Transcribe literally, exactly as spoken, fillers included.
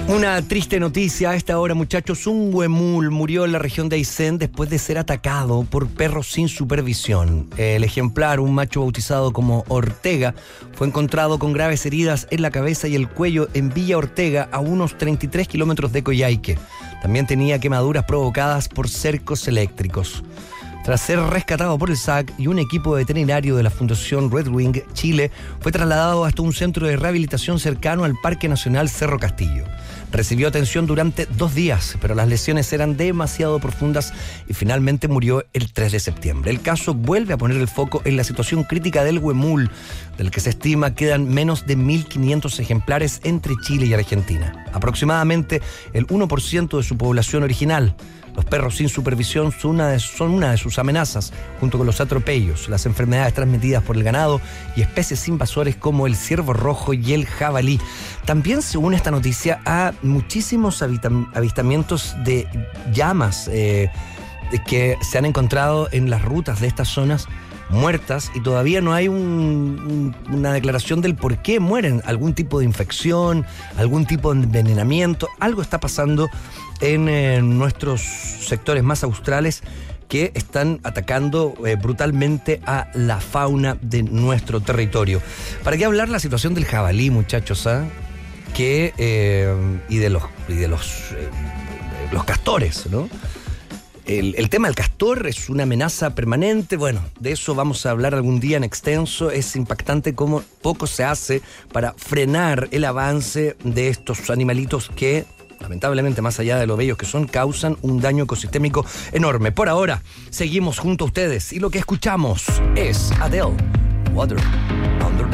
Una triste noticia a esta hora, muchachos. Un huemul murió en la región de Aysén después de ser atacado por perros sin supervisión. El ejemplar, un macho bautizado como Ortega, fue encontrado con graves heridas en la cabeza y el cuello en Villa Ortega, a unos treinta y tres kilómetros de Coyhaique. También tenía quemaduras provocadas por cercos eléctricos. Tras ser rescatado por el S A C y un equipo veterinario de la Fundación Red Wing Chile, fue trasladado hasta un centro de rehabilitación cercano al Parque Nacional Cerro Castillo. Recibió atención durante dos días, pero las lesiones eran demasiado profundas y finalmente murió el tres de septiembre. El caso vuelve a poner el foco en la situación crítica del huemul, del que se estima quedan menos de mil quinientos ejemplares entre Chile y Argentina. Aproximadamente el uno por ciento de su población original. Los perros sin supervisión son una, de, son una de sus amenazas, junto con los atropellos, las enfermedades transmitidas por el ganado y especies invasores como el ciervo rojo y el jabalí. También se une esta noticia a muchísimos avistamientos de llamas eh, de que se han encontrado en las rutas de estas zonas muertas, y todavía no hay un, un, una declaración del por qué mueren. Algún tipo de infección, algún tipo de envenenamiento, algo está pasando en eh, nuestros sectores más australes que están atacando eh, brutalmente a la fauna de nuestro territorio. ¿Para qué hablar la situación del jabalí, muchachos? ¿Ah? Que, eh, y de los, y de los, eh, los castores, ¿no? El, el tema del castor es una amenaza permanente. Bueno, de eso vamos a hablar algún día en extenso. Es impactante cómo poco se hace para frenar el avance de estos animalitos que, lamentablemente, más allá de lo bellos que son, causan un daño ecosistémico enorme. Por ahora, seguimos junto a ustedes y lo que escuchamos es Adele, Water Under the